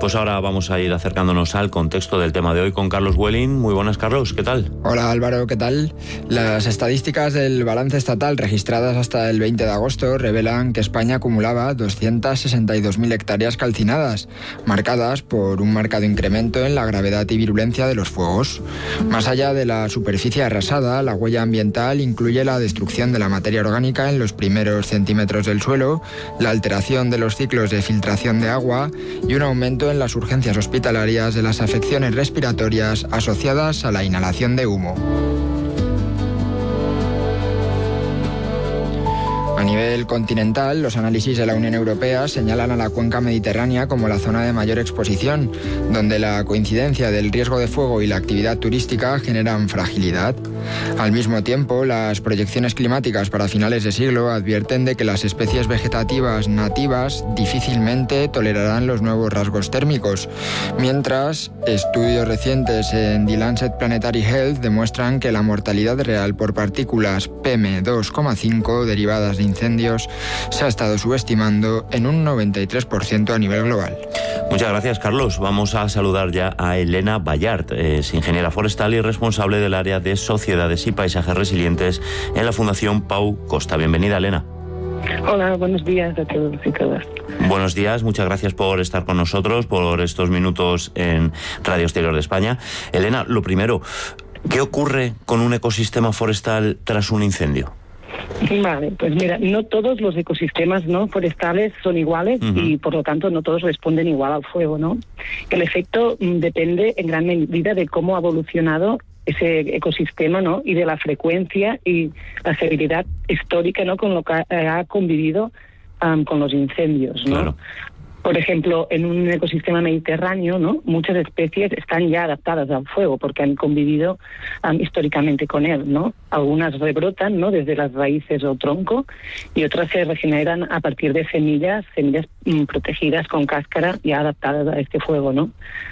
Pues ahora vamos a ir acercándonos al contexto del tema de hoy con Carlos Welling. Muy buenas, Carlos, ¿qué tal? Hola Álvaro, ¿qué tal? Las estadísticas del balance estatal registradas hasta el 20 de agosto revelan que España acumulaba 262.000 hectáreas calcinadas, marcadas por un marcado incremento en la gravedad y virulencia de los fuegos. Más allá de la superficie arrasada, la huella ambiental incluye la destrucción de la materia orgánica en los primeros centímetros del suelo, la alteración de los ciclos de filtración de agua y un aumento en las urgencias hospitalarias de las afecciones respiratorias asociadas a la inhalación de humo. A nivel continental, los análisis de la Unión Europea señalan a la cuenca mediterránea como la zona de mayor exposición, donde la coincidencia del riesgo de fuego y la actividad turística generan fragilidad. Al mismo tiempo, las proyecciones climáticas para finales de siglo advierten de que las especies vegetativas nativas difícilmente tolerarán los nuevos rasgos térmicos, mientras estudios recientes en The Lancet Planetary Health demuestran que la mortalidad real por partículas PM2,5 derivadas de incendios se ha estado subestimando en un 93% a nivel global. Muchas gracias, Carlos. Vamos a saludar ya a Elena Ballart, es ingeniera forestal y responsable del área de sociedades y paisajes resilientes en la Fundación Pau Costa. Bienvenida, Elena. Hola, buenos días a todos y todas. Buenos días, muchas gracias por estar con nosotros, por estos minutos en Radio Exterior de España. Elena, lo primero, ¿qué ocurre con un ecosistema forestal tras un incendio? Vale, pues mira, no todos los ecosistemas forestales son iguales y por lo tanto no todos responden igual al fuego, ¿no? El efecto depende en gran medida de cómo ha evolucionado ese ecosistema, ¿no? Y de la frecuencia y la severidad histórica, ¿no? Con lo que ha convivido con los incendios, ¿no? Claro. Por ejemplo, en un ecosistema mediterráneo, ¿no? Muchas especies están ya adaptadas al fuego porque han convivido históricamente con él, ¿no? Algunas rebrotan, ¿no? Desde las raíces o tronco y otras se regeneran a partir de semillas protegidas con cáscara ya adaptadas a este fuego, ¿no?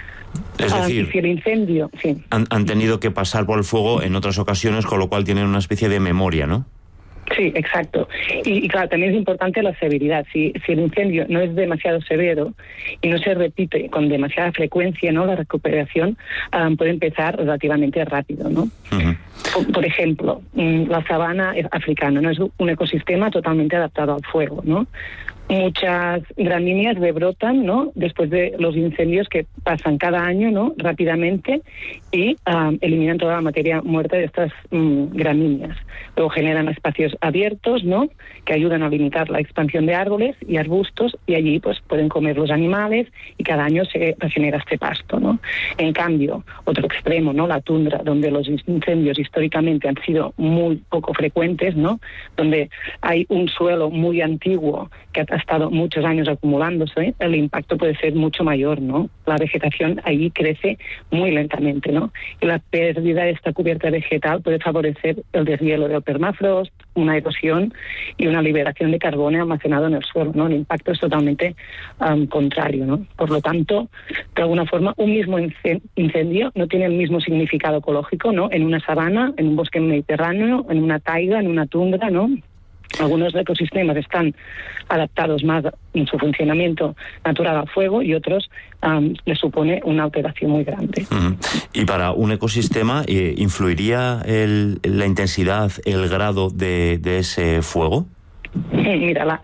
Es decir, si el incendio, sí. han tenido que pasar por el fuego en otras ocasiones, con lo cual tienen una especie de memoria, ¿no? Sí, exacto. Y claro, también es importante la severidad. Si el incendio no es demasiado severo y no se repite con demasiada frecuencia, ¿no? La recuperación puede empezar relativamente rápido, ¿no? Por ejemplo, la sabana africana no es un ecosistema totalmente adaptado al fuego, ¿no? Muchas gramíneas rebrotan, ¿no? Después de los incendios que pasan cada año, ¿no? Rápidamente y eliminan toda la materia muerta de estas gramíneas. Luego generan espacios abiertos, ¿no? Que ayudan a limitar la expansión de árboles y arbustos y allí pues pueden comer los animales y cada año se regenera este pasto, ¿no? En cambio, otro extremo, ¿no? La tundra, donde los incendios históricamente han sido muy poco frecuentes, ¿no? Donde hay un suelo muy antiguo que ha estado muchos años acumulándose, el impacto puede ser mucho mayor, ¿no? La vegetación allí crece muy lentamente, ¿no? Y la pérdida de esta cubierta vegetal puede favorecer el deshielo del permafrost, una erosión y una liberación de carbono almacenado en el suelo, ¿no? El impacto es totalmente contrario, ¿no? Por lo tanto, de alguna forma, un mismo incendio no tiene el mismo significado ecológico, ¿no? En una sabana, en un bosque mediterráneo, en una taiga, en una tundra, ¿no? Algunos ecosistemas están adaptados más en su funcionamiento natural al fuego y otros les supone una alteración muy grande. Y para un ecosistema, ¿influiría la intensidad, el grado de ese fuego? Mírala,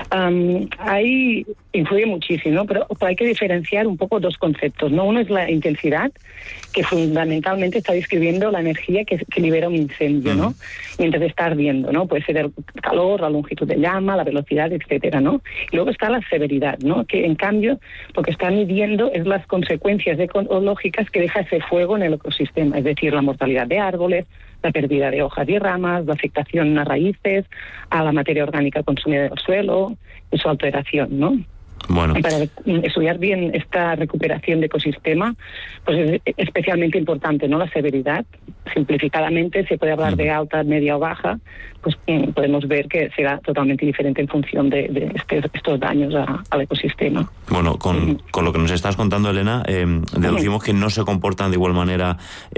ahí influye muchísimo, pero hay que diferenciar un poco dos conceptos, ¿no? Uno es la intensidad, que fundamentalmente está describiendo la energía que libera un incendio, ¿no? Mientras está ardiendo, ¿no? Puede ser el calor, la longitud de llama, la velocidad, etcétera, ¿no? Y luego está la severidad, ¿no? Que en cambio lo que está midiendo es las consecuencias ecológicas que deja ese fuego en el ecosistema, es decir, la mortalidad de árboles, la pérdida de hojas y ramas, la afectación a raíces, a la materia orgánica consumida del suelo y su alteración, ¿no? Bueno. Para estudiar bien esta recuperación de ecosistema, pues es especialmente importante, ¿no? La severidad. Simplificadamente se puede hablar de alta, media o baja, pues podemos ver que será totalmente diferente en función de estos daños al ecosistema. Bueno, con lo que nos estás contando, Elena, deducimos que no se comportan de igual manera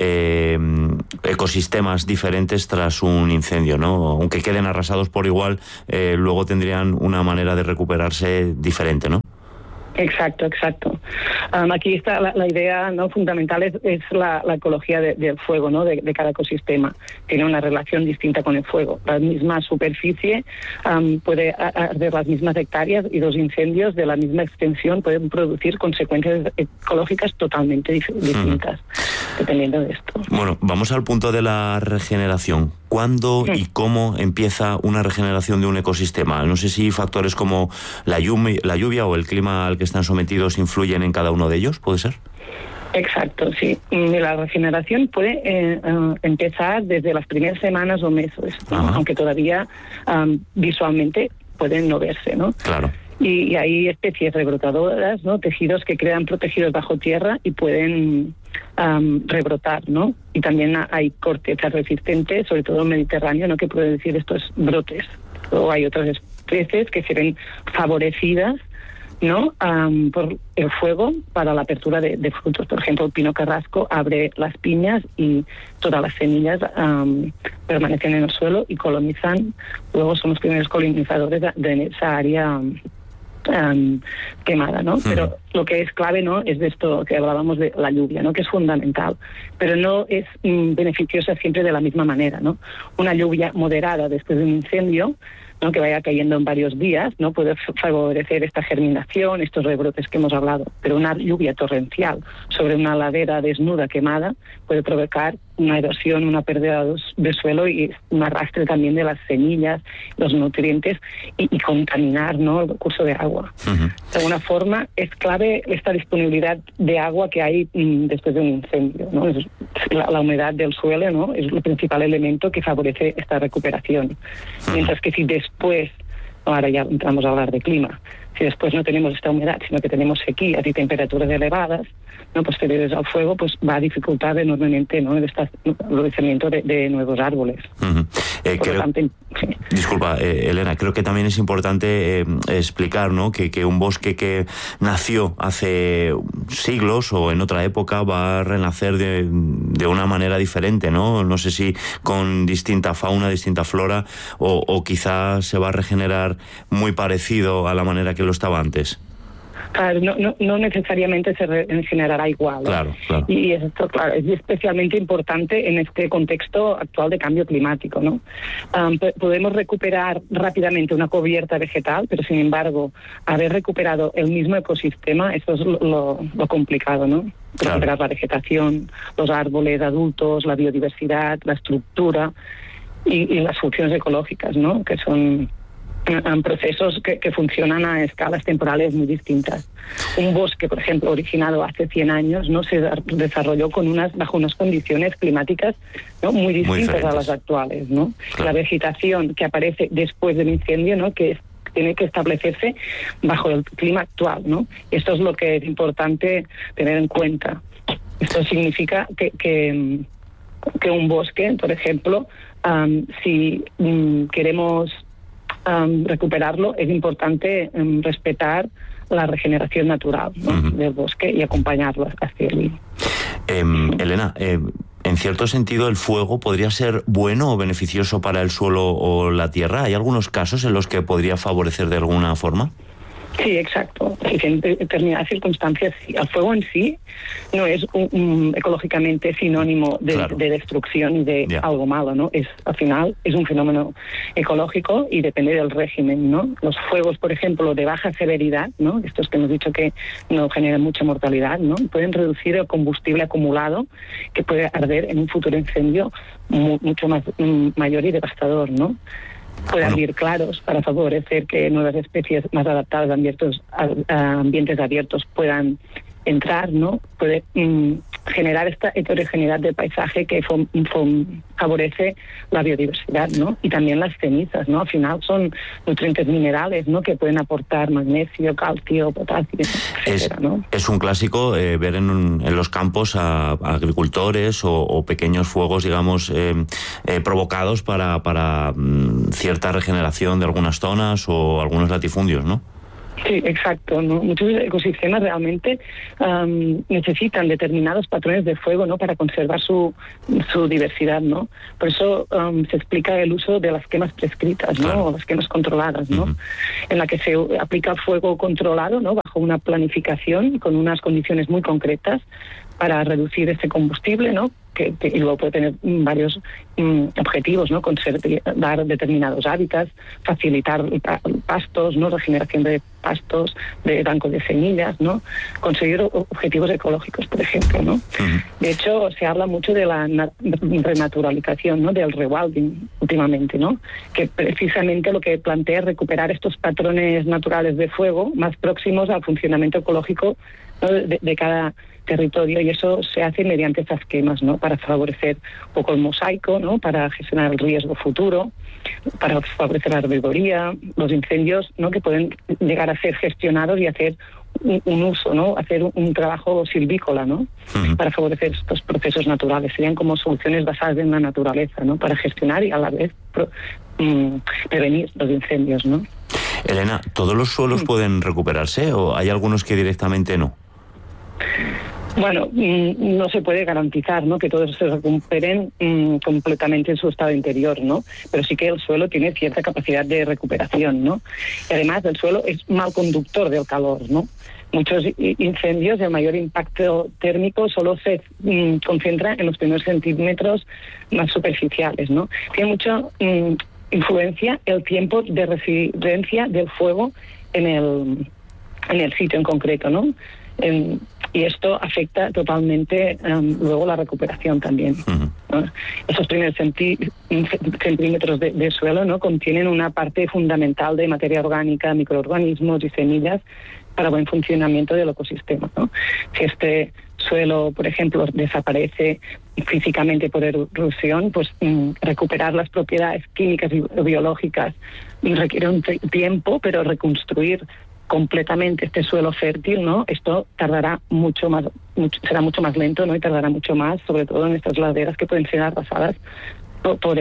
ecosistemas diferentes tras un incendio, ¿no? Aunque queden arrasados por igual, luego tendrían una manera de recuperarse diferente, ¿no? Exacto. Aquí está la idea, ¿no?, fundamental es la ecología del fuego, ¿no?, de cada ecosistema. Tiene una relación distinta con el fuego. La misma superficie puede arder las mismas hectáreas, y los incendios de la misma extensión pueden producir consecuencias ecológicas totalmente distintas, dependiendo de esto. Bueno, vamos al punto de la regeneración. ¿Cuándo y cómo empieza una regeneración de un ecosistema? No sé si factores como la lluvia o el clima al que están sometidos influyen en cada uno de ellos, ¿puede ser? Exacto, sí. La regeneración puede empezar desde las primeras semanas o meses, ¿no? Aunque todavía visualmente pueden no verse, ¿no? Claro. Y hay especies rebrotadoras, ¿no?, tejidos que quedan protegidos bajo tierra y pueden rebrotar, ¿no? Y también hay cortezas resistentes, sobre todo en el Mediterráneo, ¿no?, que pueden decir estos brotes. O hay otras especies que se ven favorecidas, ¿no?, por el fuego para la apertura de frutos. Por ejemplo, el pino carrasco abre las piñas y todas las semillas permanecen en el suelo y colonizan. Luego son los primeros colonizadores de esa área quemada, ¿no? Pero lo que es clave, ¿no?, es de esto que hablábamos de la lluvia, ¿no?, que es fundamental, pero no es beneficiosa siempre de la misma manera, ¿no? Una lluvia moderada después de un incendio, ¿no?, que vaya cayendo en varios días, ¿no?, puede favorecer esta germinación, estos rebrotes que hemos hablado. Pero una lluvia torrencial sobre una ladera desnuda quemada puede provocar una erosión, una pérdida de suelo y un arrastre también de las semillas, los nutrientes y contaminar, ¿no?, el curso de agua. De alguna forma es clave esta disponibilidad de agua que hay después de un incendio, ¿no? La humedad del suelo, ¿no?, es el principal elemento que favorece esta recuperación. Mientras que si después, ahora ya entramos a hablar de clima, si después no tenemos esta humedad, sino que tenemos sequías y temperaturas elevadas, ¿no?, posteriores al fuego, pues va a dificultar enormemente, ¿no?, el florecimiento de nuevos árboles. Disculpa, Elena, creo que también es importante explicar, ¿no?, que un bosque que nació hace siglos o en otra época va a renacer de una manera diferente, ¿no? No sé si con distinta fauna, distinta flora, o quizás se va a regenerar muy parecido a la manera que lo estaba antes. Claro, no necesariamente se regenerará igual, ¿eh? Claro. Y esto, claro, es especialmente importante en este contexto actual de cambio climático, ¿no? Podemos recuperar rápidamente una cubierta vegetal, pero sin embargo, haber recuperado el mismo ecosistema, eso es lo complicado, ¿no? Recuperar la vegetación, los árboles adultos, la biodiversidad, la estructura y las funciones ecológicas, ¿no?, que son procesos que funcionan a escalas temporales muy distintas. Un bosque, por ejemplo, originado hace 100 años, ¿no?, se desarrolló bajo unas condiciones climáticas, ¿no?, muy distintas a las actuales, ¿no? Claro. La vegetación que aparece después del incendio, ¿no?, que tiene que establecerse bajo el clima actual, ¿no? Esto es lo que es importante tener en cuenta. Esto significa que un bosque, por ejemplo, si queremos recuperarlo, es importante respetar la regeneración natural, ¿no?, del bosque y acompañarlo hacia allí. Elena, en cierto sentido, ¿el fuego podría ser bueno o beneficioso para el suelo o la tierra? ¿Hay algunos casos en los que podría favorecer de alguna forma? Sí, exacto. En determinadas circunstancias, sí. El fuego en sí no es ecológicamente sinónimo de destrucción y de algo malo, ¿no? Al final es un fenómeno ecológico y depende del régimen, ¿no? Los fuegos, por ejemplo, de baja severidad, ¿no?, estos que hemos dicho que no generan mucha mortalidad, ¿no?, pueden reducir el combustible acumulado que puede arder en un futuro incendio mucho más mayor y devastador, ¿no? Puede abrir claros para favorecer que nuevas especies más adaptadas a ambientes abiertos puedan entrar, ¿no? Puede generar esta heterogeneidad del paisaje que favorece la biodiversidad, ¿no? Y también las cenizas, ¿no? Al final son nutrientes minerales, ¿no?, que pueden aportar magnesio, calcio, potasio, etcétera, ¿no? Es un clásico ver en los campos a agricultores o pequeños fuegos, digamos, provocados para cierta regeneración de algunas zonas o algunos latifundios, ¿no? Sí, exacto, ¿no? Muchos ecosistemas realmente necesitan determinados patrones de fuego, ¿no? Para conservar su diversidad, ¿no? Por eso se explica el uso de las quemas prescritas, ¿no? Claro. O las quemas controladas, ¿no? En la que se aplica fuego controlado, ¿no? Bajo una planificación con unas condiciones muy concretas para reducir ese combustible, ¿no? Y luego puede tener varios objetivos, ¿no? Conservar determinados hábitats, facilitar pastos, ¿no? Regeneración de pastos, de bancos de semillas, ¿no? Conseguir objetivos ecológicos, por ejemplo, ¿no? De hecho, se habla mucho de la renaturalización, ¿no? Del rewilding últimamente, ¿no? Que precisamente lo que plantea es recuperar estos patrones naturales de fuego más próximos al funcionamiento ecológico, ¿no? de cada territorio, y eso se hace mediante estas quemas, ¿no? Para favorecer un poco el mosaico, ¿no? Para gestionar el riesgo futuro, para favorecer la herbivoría, los incendios, ¿no? Que pueden llegar a ser gestionados y hacer un uso, ¿no? Hacer un trabajo silvícola, ¿no? Para favorecer estos procesos naturales. Serían como soluciones basadas en la naturaleza, ¿no? Para gestionar y a la vez prevenir los incendios, ¿no? Elena, ¿todos los suelos pueden recuperarse o hay algunos que directamente no? Bueno, no se puede garantizar, ¿no? Que todos se recuperen completamente en su estado interior, ¿no? Pero sí que el suelo tiene cierta capacidad de recuperación, ¿no? Y además el suelo es mal conductor del calor, ¿no? Muchos incendios de mayor impacto térmico solo se concentran en los primeros centímetros más superficiales, ¿no? Tiene mucha influencia el tiempo de residencia del fuego en el sitio en concreto, ¿no? Y esto afecta totalmente luego la recuperación también, ¿no? Esos primeros centímetros de suelo, ¿no? Contienen una parte fundamental de materia orgánica, microorganismos y semillas para buen funcionamiento del ecosistema, ¿no? Si este suelo, por ejemplo, desaparece físicamente por erosión, pues recuperar las propiedades químicas y biológicas requiere un tiempo, pero reconstruir completamente este suelo fértil, ¿no? Esto tardará será mucho más lento, ¿no? Y tardará mucho más, sobre todo en estas laderas que pueden ser arrasadas por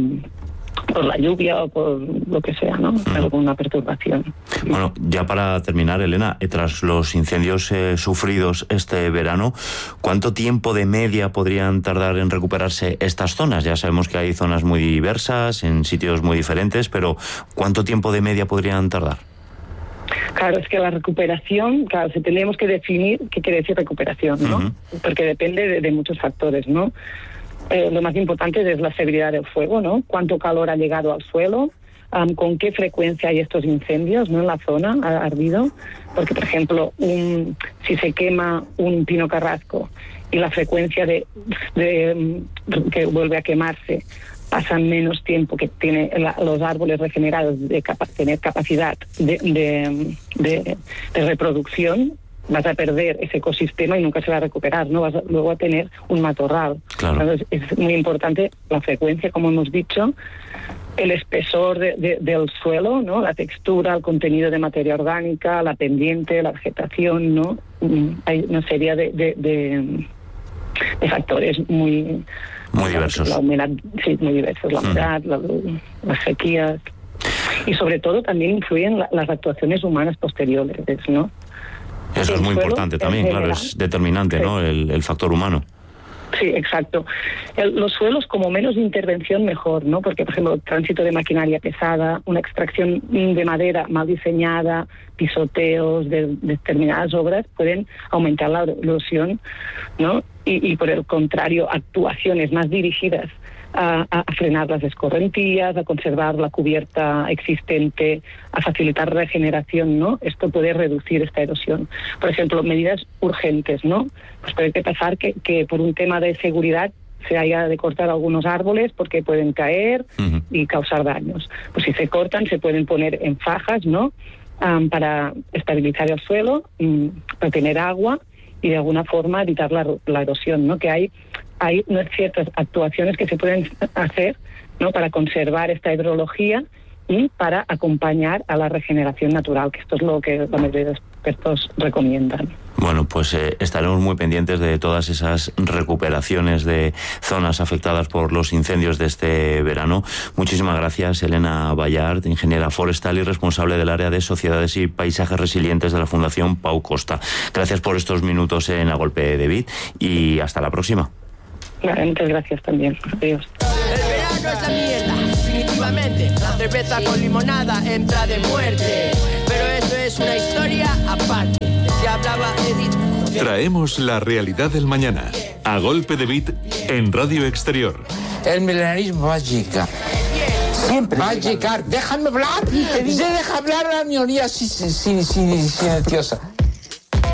la lluvia o por lo que sea, ¿no? Alguna perturbación. Bueno, ya para terminar, Elena, tras los incendios sufridos este verano, ¿cuánto tiempo de media podrían tardar en recuperarse estas zonas? Ya sabemos que hay zonas muy diversas, en sitios muy diferentes, pero ¿cuánto tiempo de media podrían tardar? Claro, es que la recuperación, claro, si tenemos que definir qué quiere decir recuperación, ¿no? Porque depende de muchos factores, ¿no? Lo más importante es la severidad del fuego, ¿no? Cuánto calor ha llegado al suelo, con qué frecuencia hay estos incendios, ¿no? En la zona ha ardido, porque por ejemplo, si se quema un pino carrasco y la frecuencia de que vuelve a quemarse pasa menos tiempo que tiene los árboles regenerados de tener capacidad de reproducción, vas a perder ese ecosistema y nunca se va a recuperar, ¿no? Vas luego a tener un matorral. Claro. Entonces, es muy importante la frecuencia, como hemos dicho, el espesor del suelo, ¿no? La textura, el contenido de materia orgánica, la pendiente, la vegetación, ¿no? Hay una serie de factores muy diversos. La humedad, sí, muy diversos. La humedad, las sequías. Y sobre todo también influyen las actuaciones humanas posteriores, ¿no? Eso es muy importante también, claro, es determinante, sí, ¿no? El factor humano. Sí, exacto. Los suelos, como menos intervención, mejor, ¿no? Porque, por ejemplo, tránsito de maquinaria pesada, una extracción de madera mal diseñada, pisoteos de determinadas obras pueden aumentar la erosión, ¿no? Y por el contrario, actuaciones más dirigidas a frenar las escorrentías, a conservar la cubierta existente, a facilitar regeneración, ¿no? Esto puede reducir esta erosión. Por ejemplo, medidas urgentes, ¿no? Pues puede pasar que por un tema de seguridad se haya de cortar algunos árboles porque pueden caer y causar daños. Pues si se cortan, se pueden poner en fajas, ¿no? Para estabilizar el suelo, retener agua y de alguna forma evitar la erosión, ¿no? Que hay unas ciertas actuaciones que se pueden hacer, ¿no? Para conservar esta hidrología y para acompañar a la regeneración natural, que esto es lo que la mayoría de expertos recomiendan. Bueno, pues estaremos muy pendientes de todas esas recuperaciones de zonas afectadas por los incendios de este verano. Muchísimas gracias, Elena Ballart, ingeniera forestal y responsable del área de Sociedades y Paisajes Resilientes de la Fundación Pau Costa. Gracias por estos minutos en A Golpe de Beat y hasta la próxima. Muchas gracias también. Adiós. El verano es la mierda, definitivamente. La cerveza con limonada entra de muerte. Pero eso es una historia aparte. Traemos la realidad del mañana. A Golpe de Beat en Radio Exterior. El milenarismo va a llegar. Siempre va a llegar. Déjame hablar. Se deja hablar a la minoría silenciosa.